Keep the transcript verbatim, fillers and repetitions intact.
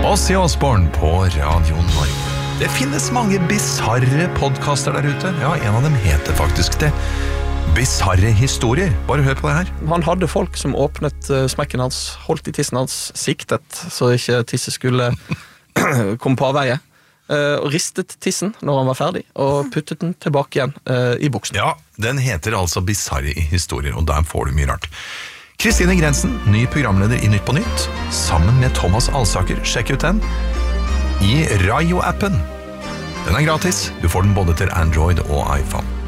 Ozzy Osbourne på Radio Norge. Det finnes mange bizarre podcaster der ute. Ja, en av dem heter faktisk det. Bizarre historier. Bare hør på det her. Han hadde folk som åpnet uh, smekken hans, holdt i tissen hans, siktet, så ikke tisse skulle komme på avveie. Uh, og ristet tissen når han var ferdig, og puttet den tilbake igjen uh, i buksen. Ja, den heter altså Bizarre historier, og der får du mye rart. Kristine Grensen, ny programleder i Nytt på Nytt, sammen med Thomas Alsaker. Sjekk ut den i Rayo-appen. Den er gratis. Du får den både til Android og iPhone.